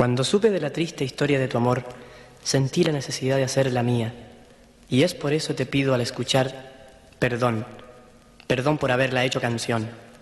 Cuando supe de la triste historia de tu amor, sentí la necesidad de hacer la mía. Y es por eso te pido al escuchar perdón, perdón por haberla hecho canción.